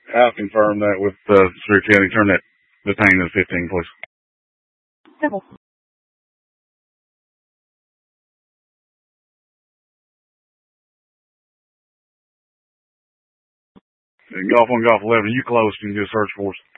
I'll confirm that with security. Turn that detained to 15, please. Simple. Golf 1, Golf 11, you close, you can do a search for us.